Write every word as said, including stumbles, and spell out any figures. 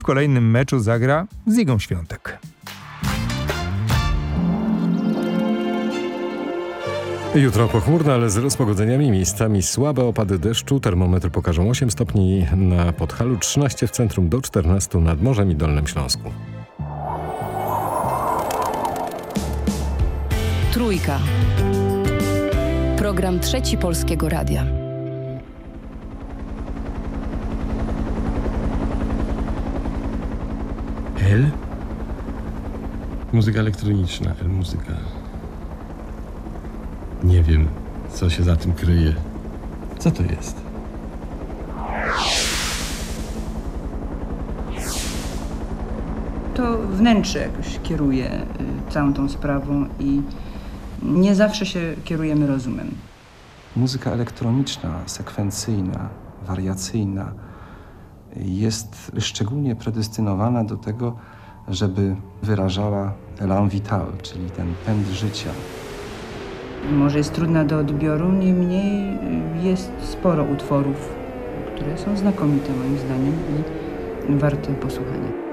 W kolejnym meczu zagra z Igą Świątek. Jutro pochmurno, ale z rozpogodzeniami, miejscami słabe opady deszczu. Termometry pokażą osiem stopni na Podhalu, trzynaście w centrum, do czternastu nad Morzem i Dolnym Śląsku. Trójka. Program Trzeci Polskiego Radia. L? Muzyka elektroniczna, L muzyka. Nie wiem, co się za tym kryje. Co to jest? To wnętrze jakoś kieruje y, całą tą sprawą i nie zawsze się kierujemy rozumem. Muzyka elektroniczna, sekwencyjna, wariacyjna jest szczególnie predestynowana do tego, żeby wyrażała élan vital, czyli ten pęd życia. Może jest trudna do odbioru, niemniej jest sporo utworów, które są znakomite moim zdaniem i warte posłuchania.